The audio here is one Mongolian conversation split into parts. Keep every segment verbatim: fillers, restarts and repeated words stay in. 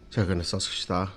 Цагаан сонсогчдоо.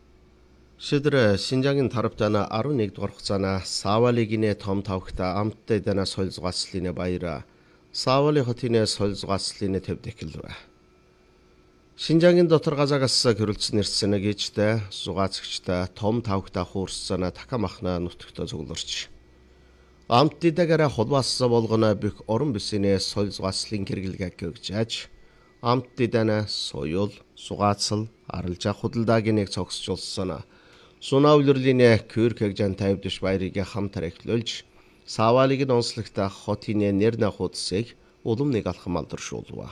Шийдэр Шинжаагийн тарапдана арван нэг дугаар хугацаана Савалигинэ том тавхта амттай дана соёл зугаацлын баяра Савали хотын соёл зугаацлын төвд эхэлвэ. Шинжаагийн дотор газагаас гэрүүлсэн нэрсэн гэжтэй зугаацагчтай том тавхта хуурсана такамахна нутагта зөвлөрч. Амттайдагаараа холбаасаа болгоно бүх орон бүсийн соёл зугаацлын хэрэглэгээ гэгжээж амттайдана соёл зугаацал арилжаа худалдаагийн нэг цогцолсон Сунаавлэрлийн кюркэг жан тавьдш баярыг хамтар эхлүүлж Савалигийн онцлогтой хотын нэрнэ хуудсыг улам нэг алхам алдаршуулва.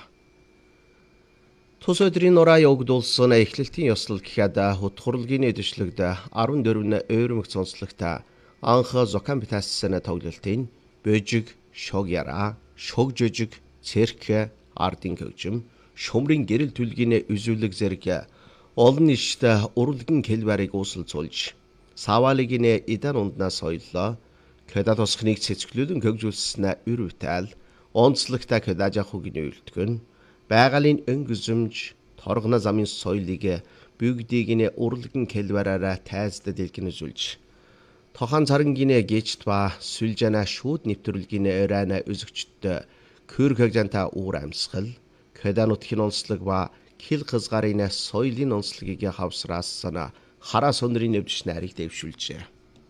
Тус өдрийн нураа явагдуулсан эхлэлтийн ёслол гэхэд хутхурлгийн эдшлэгд арван дөрвөн ойрмог онцлогтой анх зокамбитассан тоглолтын бөжиг, шог яра, шог жижиг, цэрк, ардын хөгжим, шумрын гэрэл түлгийн үзүүлэг зэрэг олон нийттэй урлагийн хэлбэрийг үүсэлцүүлж Савалигийн идан унднаас соёлоо кэда тосхныг цэцгэлүүлэн хөгжүүлснэ үрвтэл онцлогтой кэдажа хугийн үйлдгэн байгалийн өнгөзөмж торгоно замын соёлыг бүгдийг нь урлагийн хэлбэраараа тайздаг дэлгэн үзүүлж тохон царангийн гээчт ба сүлжана шүүд нэвтрүүлгийн өрөөна үзэгчтэй кюркэг жанта уур амьсгал кэда нутгийн онцлог ба хил хязгарын соёлын онцлогийг хавсраасана хараа сонрын өвдөж нарыг дэвшүүлжээ.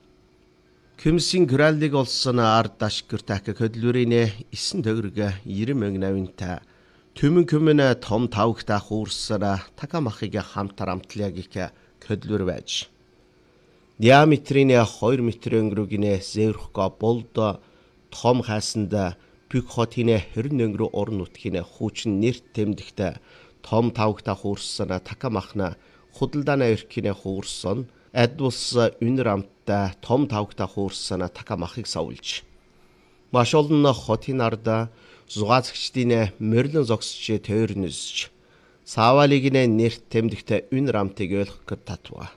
Кэмсийн граллиг олсон ард дашгэртак хөдлөрийн исэн төгрөг нэрэн мөнгнавинта төмөн көмөн том тавхта хуурсана такамахыг хамтар амтлаг их хөдлөр байж. Диаметрийн хоёр метр өнгөрөгийн зэврхга болдо том хасанда бүх хотын хорин өнгөрөө орон нутгийн хүүчин нэрт тэмдэгтэй том тавхта хуурсана такамахна худалдааны эрхний хуурсан адвус үнэр амттай том тавхта хуурсана такамахыг савлж маш олон хотын арда зугаацагчдын морилон зогсож тойрнөсж Савалигийн нэрт тэмдэгтэй үнэр амтыг ойлгох гэж татва.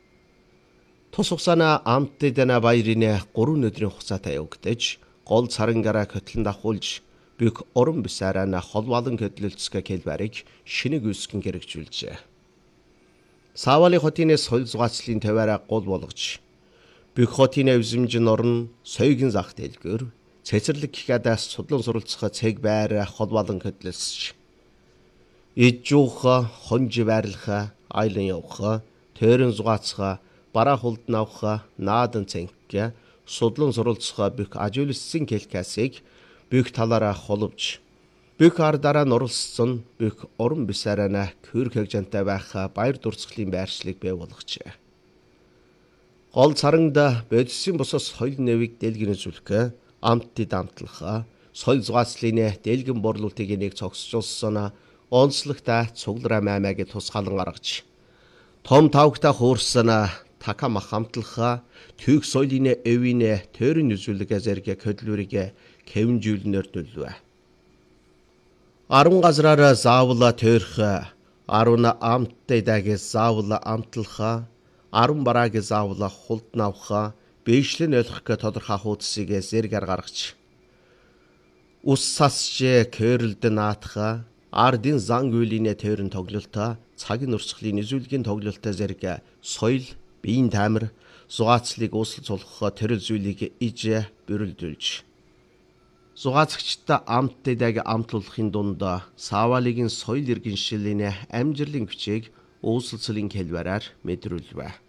Тус хугацаана амттайдана баярын гурван өдрийн хугацаатай явагдаж гол царангаараа хөтлөн дахуулж бүх орон бисарана холбоолон хөдлөлцгө хэлбэрийг шинэг үүсгэн хэрэгжүүлжээ. Савали хотын соёл зугаацлын тавиараа гол болгож бүх хотын өвзөмж норн соёгийн зах дэлгүүр цэцэрлэг гэхэд судлан суралцах цэг байр холбоолон хөдлөлсөж ижүүх хонж байрлах айлан явах төрөн зугаацах бараа хулдан авах наадан цэнх судлан суралцах бүх ажуулсан хэлкасыг бүх талаараа холбож бүх ардаараа нурлсан бүх орон бисарана кюркэг жантай байх баяр дурсгалын байршлыг бий болгожээ. Гол царангда бодисын бусас соёл нэвийг дэлгэнэжүүлэх амттид амтлах соёл зугаацлын дэлгэн борлуулалтыг нэг цогцолсон онцлогтой цуглараа маймаг тусгаалan гаргаж том тавхта хуурсана такамах амтлах түүх соёлын өвийн төрийн үзүүлэг зэрэг хөдлөрийг кэвнжүүлнээр төлвэ. Арван газраараа заавла төрх, арван амттайдаг заавла амтлах, арван барааг заавла хулдан авах, бэйшлэн ойлгох тодорхой хуудсыг зэргээр гаргаж ус сасж кэрлд наатах, ардын зан үйлийн төрийн тоглолт, цагийн урсгалын үзүүлгийн тоглолт зэрэг соёл, биеийн таамир, зугаацлыг uuслцуулах төрөл зүйлийг иж бүрэлдүүлж зугаацагчтай амттайдаг амтлуулахын дунд Савалигийн соёл иргэншилийн амжилтын хүчийг uuслцлын хэлбэрээр мэдрүүлвэ.